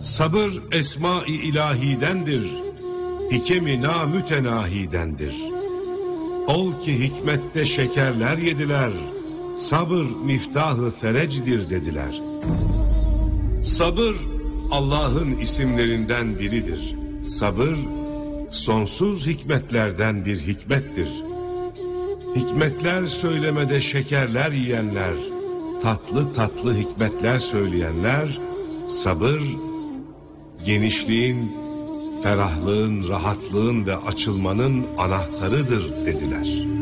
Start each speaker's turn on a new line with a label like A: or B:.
A: Sabır esma-i ilahidendir, hikemi namütenahidendir. Ol ki hikmette şekerler yediler, sabır miftahı ferecdir dediler. Sabır Allah'ın isimlerinden biridir. Sabır sonsuz hikmetlerden bir hikmettir. Hikmetler söylemede şekerler yiyenler, tatlı tatlı hikmetler söyleyenler, sabır genişliğin, ferahlığın, rahatlığın ve açılmanın anahtarıdır dediler.